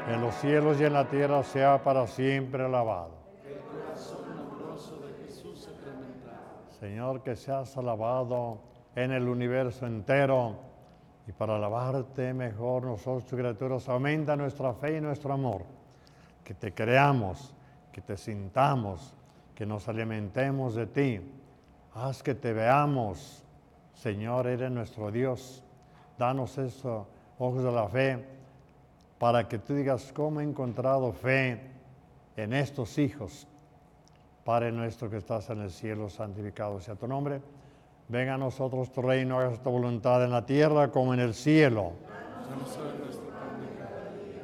en los cielos y en la tierra sea para siempre alabado. El corazón amoroso de Jesús sacramentado. Señor, que seas alabado en el universo entero, y para alabarte mejor nosotros, tus criaturas, aumenta nuestra fe y nuestro amor, que te creamos, que te sintamos, que nos alimentemos de ti. Haz que te veamos, Señor, eres nuestro Dios. Danos esos ojos de la fe, para que tú digas cómo he encontrado fe en estos hijos. Padre nuestro que estás en el cielo, santificado sea tu nombre. Venga a nosotros tu reino, hagas tu voluntad en la tierra como en el cielo. Danos hoy nuestro pan de cada día.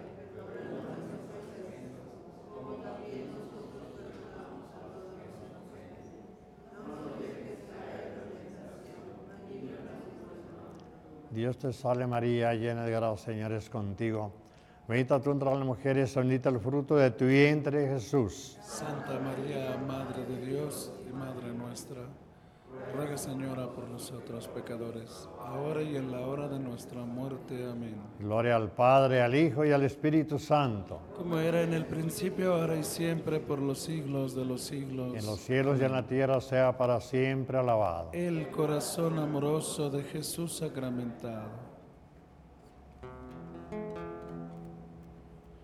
Dios te salve María, llena de gracia, el Señor es contigo. Bendita tú entre las mujeres, bendito el fruto de tu vientre, Jesús. Santa María, Madre de Dios y Madre nuestra, ruega, Señora, por nosotros pecadores, ahora y en la hora de nuestra muerte. Amén. Gloria al Padre, al Hijo y al Espíritu Santo. Como era en el principio, ahora y siempre, por los siglos de los siglos. En los cielos y en la tierra sea para siempre alabado. El corazón amoroso de Jesús sacramentado.